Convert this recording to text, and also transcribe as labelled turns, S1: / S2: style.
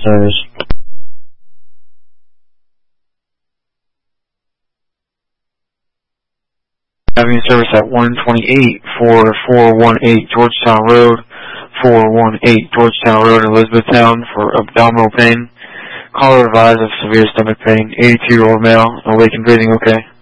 S1: service.
S2: Having service at 128-4418 Georgetown Road, 418 Georgetown Road in Elizabethtown for abdominal pain. Caller advised of severe stomach pain. 82-year-old male, awake and breathing okay.